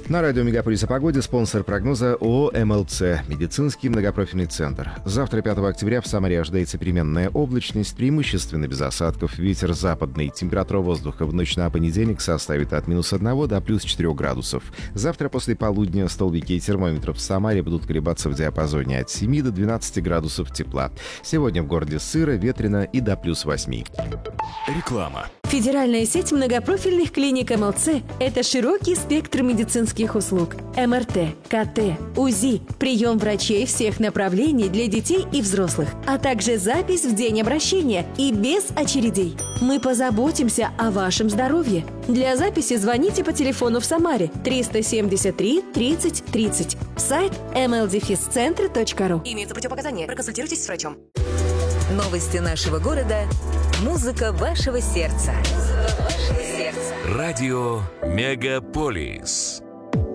На радио «Мегаполис» о погоде спонсор прогноза ООО «МЛЦ» – медицинский многопрофильный центр. Завтра, 5 октября, в Самаре ожидается переменная облачность, преимущественно без осадков, ветер западный. Температура воздуха в ночь на понедельник составит от -1 до +4 градусов. Завтра после полудня столбики термометров в Самаре будут колебаться в диапазоне от 7 до 12 градусов тепла. Сегодня в городе сыро, ветрено и до +8. Реклама. Федеральная сеть многопрофильных клиник МЛЦ – это широкий спектр медицинских услуг. МРТ, КТ, УЗИ, прием врачей всех направлений для детей и взрослых, а также запись в день обращения и без очередей. Мы позаботимся о вашем здоровье. Для записи звоните по телефону в Самаре 373 30 30. Сайт mldefiscentre.ru. Имеются противопоказания. Проконсультируйтесь с врачом. Новости нашего города. Музыка вашего сердца. Радио «Мегаполис».